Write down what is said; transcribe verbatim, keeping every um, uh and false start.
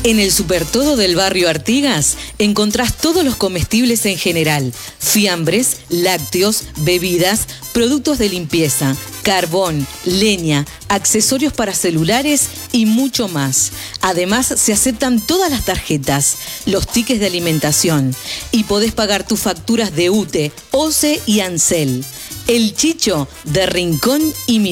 En el Supertodo del barrio Artigas encontrás todos los comestibles en general, fiambres, lácteos, bebidas, productos de limpieza, carbón, leña, accesorios para celulares y mucho más. Además, se aceptan todas las tarjetas, los tickets de alimentación y podés pagar tus facturas de U T E, O C E y ANSEL. El Chicho de Rincón y Miraflores.